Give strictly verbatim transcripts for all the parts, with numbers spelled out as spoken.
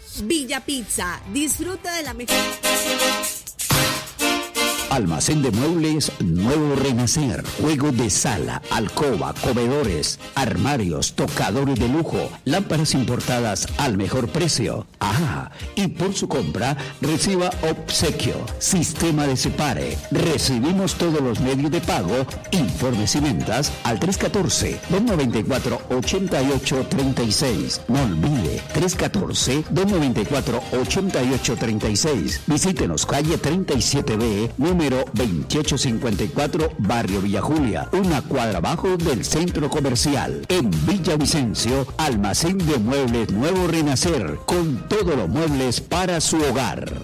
Villa Pizza, disfruta de la mejor... Almacén de muebles Nuevo Renacer. Juego de sala, alcoba, comedores, armarios, tocadores de lujo, lámparas importadas al mejor precio. Ah, y por su compra reciba obsequio, sistema de separe. Recibimos todos los medios de pago. Informes y ventas al tres uno cuatro, dos nueve cuatro, ocho ocho tres seis. No olvide, tres uno cuatro, dos nueve cuatro, ocho ocho tres seis. Visítenos calle treinta y siete B, número veintiocho cincuenta y cuatro, Barrio Villa Julia, una cuadra abajo del centro comercial. En Villavicencio, almacén de muebles Nuevo Renacer, con todos los muebles para su hogar.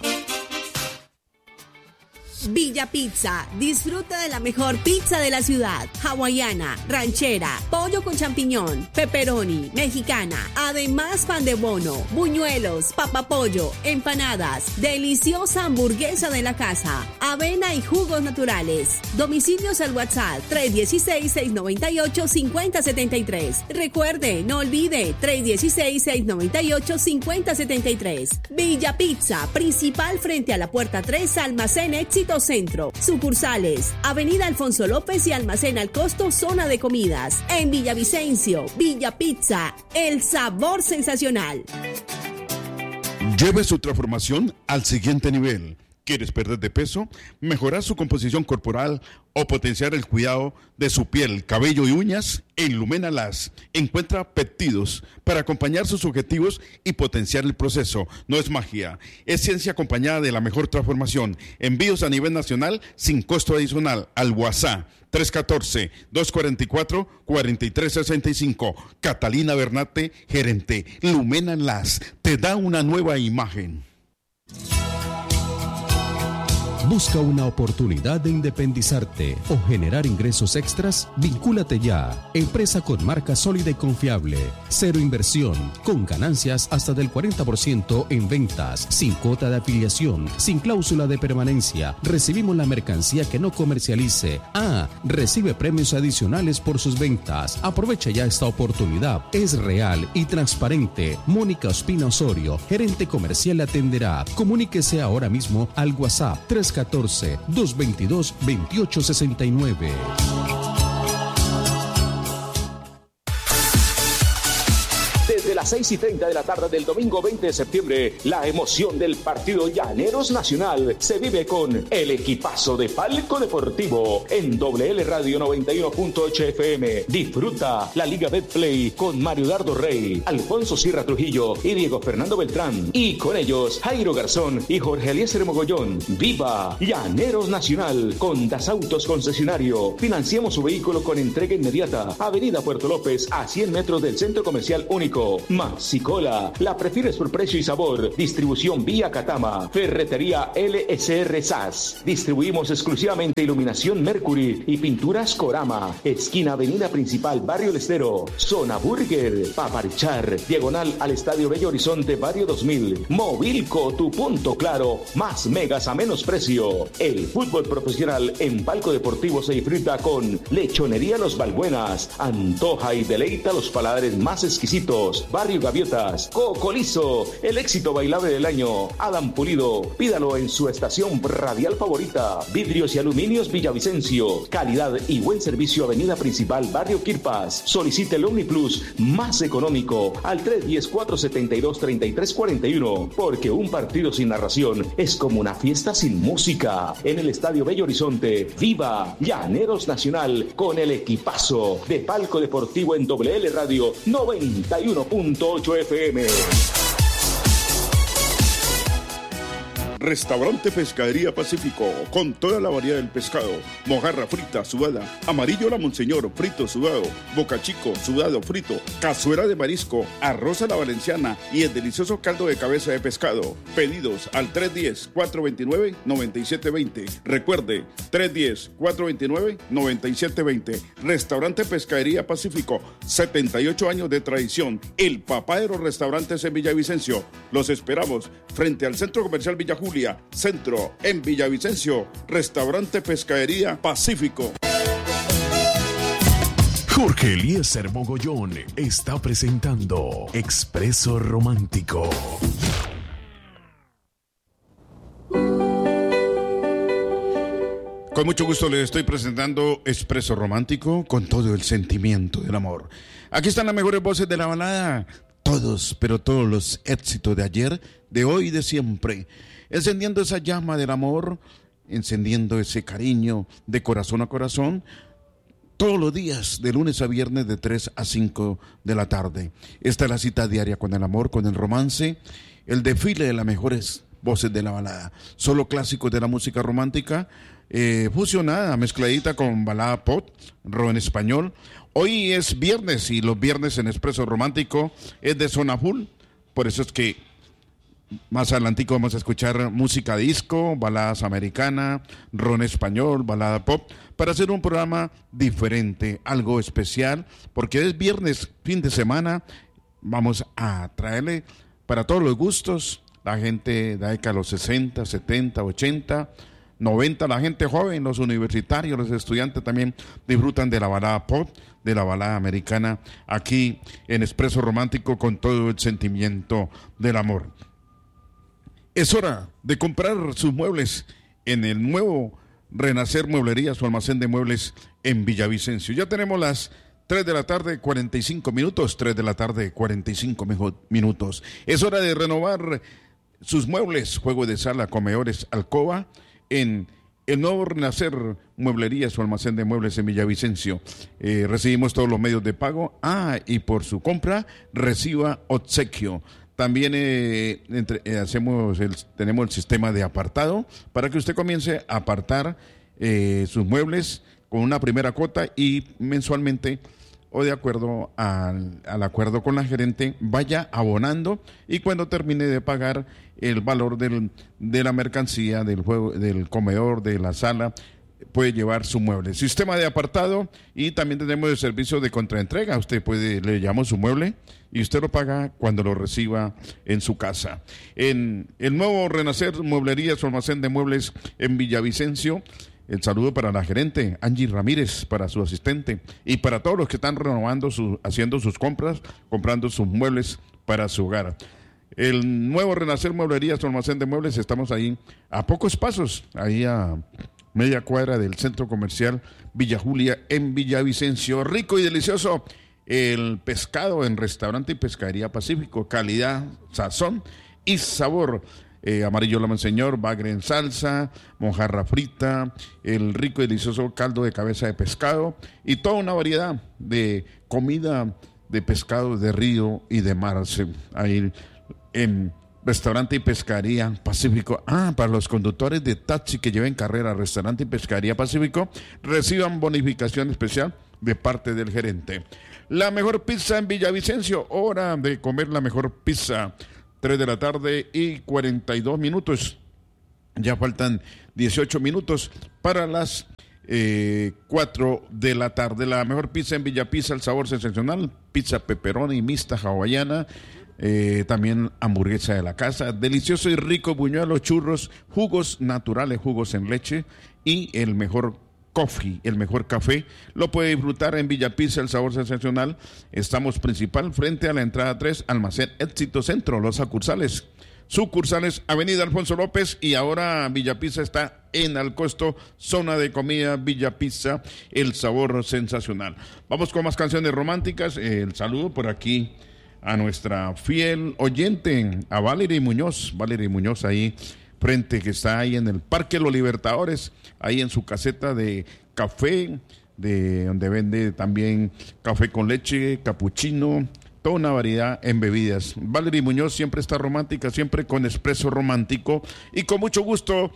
Villa Pizza, disfruta de la mejor pizza de la ciudad, hawaiana, ranchera, pollo con champiñón, pepperoni, mexicana, además pan de bono, buñuelos, papapollo, empanadas, deliciosa hamburguesa de la casa, avena y jugos naturales. Domicilios al WhatsApp tres uno seis, seis nueve ocho, cinco cero siete tres. Recuerde, no olvide, tres uno seis, seis nueve ocho, cinco cero siete tres. Villa Pizza, principal frente a la puerta tres, Almacén Éxito Centro. Sucursales, Avenida Alfonso López y Almacén Al Costo, zona de comidas. En Villavicencio, Villa Pizza, el sabor sensacional. Lleve su transformación al siguiente nivel. ¿Quieres perder de peso, mejorar su composición corporal o potenciar el cuidado de su piel, cabello y uñas? En Lumena Las encuentra péptidos para acompañar sus objetivos y potenciar el proceso. No es magia, es ciencia acompañada de la mejor transformación. Envíos a nivel nacional sin costo adicional al WhatsApp tres uno cuatro, dos cuatro cuatro, cuatro tres seis cinco. Catalina Bernate, gerente. Lumena Las te da una nueva imagen. ¿Busca una oportunidad de independizarte o generar ingresos extras? Vincúlate ya. Empresa con marca sólida y confiable. Cero inversión, con ganancias hasta del cuarenta por ciento en ventas, sin cuota de afiliación, sin cláusula de permanencia. Recibimos la mercancía que no comercialice. Ah, recibe premios adicionales por sus ventas. Aprovecha ya esta oportunidad. Es real y transparente. Mónica Ospina Osorio, gerente comercial, le atenderá. Comuníquese ahora mismo al WhatsApp tres uno cuatro, dos dos dos, dos ocho seis nueve. Desde las seis y treinta de la tarde del domingo veinte de septiembre, la emoción del partido Llaneros Nacional se vive con el equipazo de Palco Deportivo en W L Radio noventa y uno punto ocho F M. Disfruta la Liga Betplay con Mario Dardo Rey, Alfonso Sierra Trujillo y Diego Fernando Beltrán. Y con ellos, Jairo Garzón y Jorge Eliezer Mogollón. ¡Viva Llaneros Nacional! Con Das Autos Concesionario. Financiamos su vehículo con entrega inmediata. Avenida Puerto López, a cien metros del Centro Comercial Único. Maxicola, la prefieres por precio y sabor. Distribución vía Catama. Ferretería L S R S A S. Distribuimos exclusivamente iluminación Mercury y pinturas Corama. Esquina Avenida Principal, Barrio El Estero. Zona Burger, Paparichar, diagonal al Estadio Bello Horizonte, Barrio dos mil. Movilco, tu punto claro. Más megas a menos precio. El fútbol profesional en Palco Deportivo se disfruta con Lechonería Los Balbuenas. Antoja y deleita los paladares más exquisitos. Barrio Gaviotas, Cocolizo, el éxito bailable del año. Adam Pulido, pídalo en su estación radial favorita. Vidrios y Aluminios Villavicencio, calidad y buen servicio. Avenida Principal, Barrio Quirpas. Solicite el OmniPlus más económico al tres uno cero, cuatro siete dos, tres tres cuatro uno, porque un partido sin narración es como una fiesta sin música. En el Estadio Bello Horizonte, viva Llaneros Nacional con el equipazo de Palco Deportivo en W L Radio noventa y uno punto ocho F M. Restaurante Pescadería Pacífico, con toda la variedad del pescado: mojarra frita, sudada, amarillo la Monseñor, frito, sudado, boca chico, sudado, frito, cazuela de marisco, arroz a la valenciana y el delicioso caldo de cabeza de pescado. Pedidos al tres uno cero, cuatro dos nueve, nueve siete dos cero. Recuerde, tres uno cero, cuatro dos nueve, nueve siete dos cero. Restaurante Pescadería Pacífico, setenta y ocho años de tradición. El papá de los restaurantes en Villavicencio. Los esperamos frente al Centro Comercial Villa Julia, Centro, en Villavicencio. Restaurante Pescadería Pacífico. Jorge Eliezer Mogollón está presentando Expreso Romántico. Con mucho gusto les estoy presentando Expreso Romántico con todo el sentimiento del amor. Aquí están las mejores voces de la balada, todos, pero todos los éxitos de ayer, de hoy y de siempre. Encendiendo esa llama del amor, encendiendo ese cariño de corazón a corazón, todos los días, de lunes a viernes, de tres a cinco de la tarde. Esta es la cita diaria con el amor, con el romance, el desfile de las mejores voces de la balada. Solo clásicos de la música romántica, eh, fusionada, mezcladita con balada pop, rock en español. Hoy es viernes y los viernes en Expreso Romántico es de zona full, por eso es que más adelantico vamos a escuchar música disco, baladas americana, rock en español, balada pop, para hacer un programa diferente, algo especial, porque es viernes, fin de semana, vamos a traerle para todos los gustos, la gente de la década de los sesenta, setenta, ochenta, noventa, la gente joven, los universitarios, los estudiantes también disfrutan de la balada pop, de la balada americana, aquí en Expreso Romántico con todo el sentimiento del amor. Es hora de comprar sus muebles en el nuevo Renacer Mueblería, su almacén de muebles en Villavicencio. Ya tenemos las tres de la tarde, cuarenta y cinco minutos, tres de la tarde, cuarenta y cinco minutos. Es hora de renovar sus muebles, juego de sala, comedores, alcoba, en el nuevo Renacer Mueblería, su almacén de muebles en Villavicencio. Eh, recibimos todos los medios de pago. Ah, y por su compra, reciba obsequio. También eh, entre, eh, hacemos el, tenemos el sistema de apartado para que usted comience a apartar eh, sus muebles con una primera cuota y mensualmente o de acuerdo al, al acuerdo con la gerente vaya abonando y cuando termine de pagar el valor del, de la mercancía, del juego, del comedor, de la sala, puede llevar su mueble. Sistema de apartado y también tenemos el servicio de contraentrega. Usted puede, le llamamos su mueble y usted lo paga cuando lo reciba en su casa. En el nuevo Renacer Mueblería, su almacén de muebles en Villavicencio. El saludo para la gerente Angie Ramírez, para su asistente y para todos los que están renovando, su, haciendo sus compras, comprando sus muebles para su hogar. El nuevo Renacer Mueblería, su almacén de muebles, estamos ahí a pocos pasos, ahí a media cuadra del centro comercial Villa Julia en Villavicencio. Rico y delicioso el pescado en Restaurante y Pescadería Pacífico, calidad, sazón y sabor. Eh, amarillo la Monseñor, bagre en salsa, mojarra frita, el rico y delicioso caldo de cabeza de pescado y toda una variedad de comida de pescado de río y de mar. Ahí en Restaurante y Pescadería Pacífico. Ah, para los conductores de taxi que lleven carrera a Restaurante y Pescadería Pacífico, reciban bonificación especial de parte del gerente. La mejor pizza en Villavicencio, hora de comer la mejor pizza. tres de la tarde y cuarenta y dos minutos. Ya faltan dieciocho minutos para las eh, cuatro de la tarde. La mejor pizza en Villa Pizza, el sabor sensacional. Pizza pepperoni, mixta hawaiana. Eh, también hamburguesa de la casa. Delicioso y rico buñuelos, churros, jugos naturales, jugos en leche. Y el mejor coffee, el mejor café, lo puede disfrutar en Villa Pizza, el sabor sensacional. Estamos principal frente a la entrada tres, almacén Éxito Centro, Los Sucursales. Sucursales, Avenida Alfonso López y ahora Villa Pizza está en Alcosto, zona de comida Villa Pizza, el sabor sensacional. Vamos con más canciones románticas. El saludo por aquí a nuestra fiel oyente, a Valerie Muñoz, Valerie Muñoz ahí frente, que está ahí en el Parque Los Libertadores, ahí en su caseta de café, de donde vende también café con leche, capuchino, toda una variedad en bebidas. Valerie Muñoz siempre está romántica, siempre con Expreso Romántico y con mucho gusto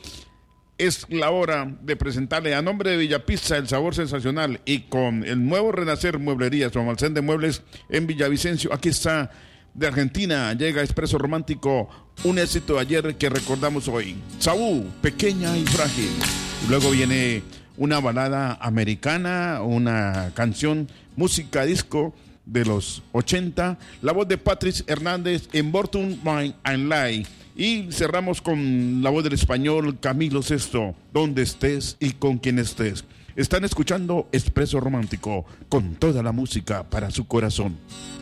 es la hora de presentarle a nombre de Villa Pizza, el sabor sensacional y con el nuevo Renacer Mueblería, su almacén de muebles en Villavicencio. Aquí está de Argentina, llega Expreso Romántico, un éxito de ayer que recordamos hoy. Saúl, Pequeña y Frágil. Luego viene una balada americana, una canción, música disco de los ochenta, la voz de Patrice Hernández en Born Mind and Lie. Y cerramos con la voz del español Camilo Sesto, donde estés y con quien estés. Están escuchando Expreso Romántico con toda la música para su corazón.